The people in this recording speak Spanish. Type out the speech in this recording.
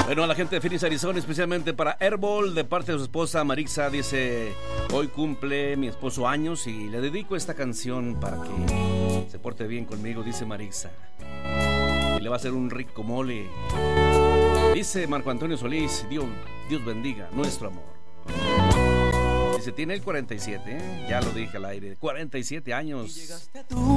Bueno, a la gente de Phoenix, Arizona, especialmente para Airball, de parte de su esposa Marixa, dice: hoy cumple mi esposo años y le dedico esta canción para que se porte bien conmigo, dice Marixa. Y le va a hacer un rico mole. Dice Marco Antonio Solís: Dios bendiga nuestro amor. Dice, tiene el 47, ya lo dije al aire, 47 años.